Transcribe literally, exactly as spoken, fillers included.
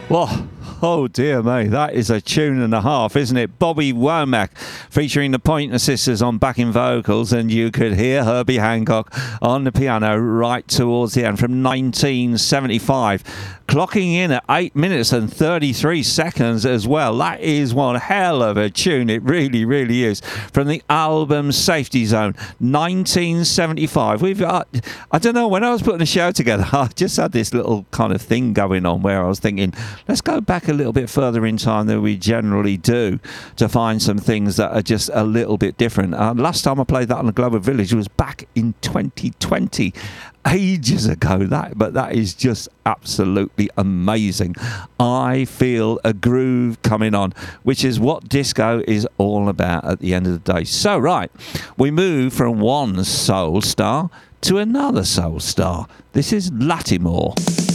Well, oh dear me, that is a tune and a half, isn't it? Bobby Womack featuring the Pointer Sisters on backing vocals, and you could hear Herbie Hancock on the piano right towards the end from nineteen seventy-five. Clocking in at eight minutes and thirty-three seconds as well. That is one hell of a tune. It really, really is. From the album Safety Zone, nineteen seventy-five. We've got, I don't know, when I was putting the show together, I just had this little kind of thing going on where I was thinking, let's go back a little bit further in time than we generally do to find some things that are just a little bit different. Uh, last time I played that on the Global Village was back in twenty twenty. Ages ago, that, but that is just absolutely amazing. I feel a groove coming on, which is what disco is all about at the end of the day. So, right, we move from one soul star to another soul star. This is Lattimore.